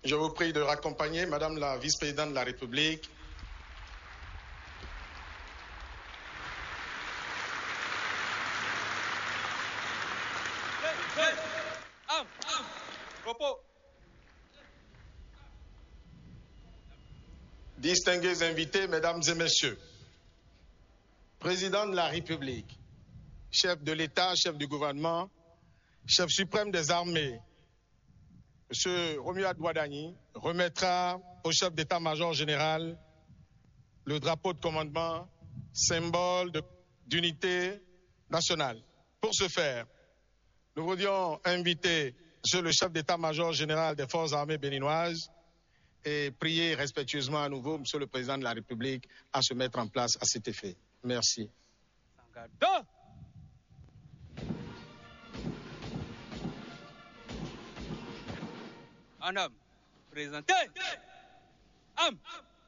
Je vous prie de raccompagner Madame la vice-présidente de la République. Distingués invités, Mesdames et Messieurs, Président de la République, chef de l'État, chef du gouvernement, chef suprême des armées, M. Romuald Boisdani, remettra au chef d'état-major général le drapeau de commandement, symbole d'unité nationale. Pour ce faire, nous voulions inviter M. le chef d'état-major général des forces armées béninoises et prier respectueusement à nouveau M. le Président de la République à se mettre en place à cet effet. Merci. Un homme présenté. Homme.